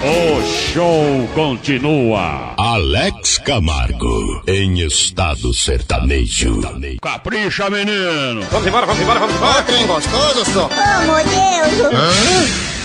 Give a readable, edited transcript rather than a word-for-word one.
O show continua. Alex Camargo, em estado sertanejo. Capricha, menino. Vamos embora, vamos embora, vamos embora. Ó, trem gostoso, só. Oh, meu Deus! Hã?